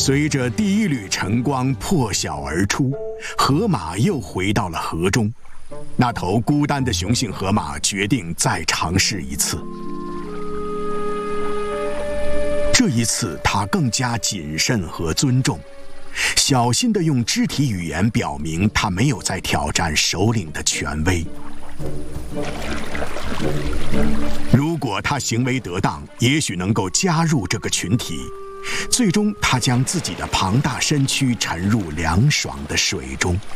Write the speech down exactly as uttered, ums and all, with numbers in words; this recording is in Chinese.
随着第一缕晨光破晓而出，河马又回到了河中。那头孤单的雄性河马决定再尝试一次。这一次，它更加谨慎和尊重，小心地用肢体语言表明它没有在挑战首领的权威。如果它行为得当，也许能够加入这个群体。最终，它将自己的庞大身躯沉入凉爽的水中。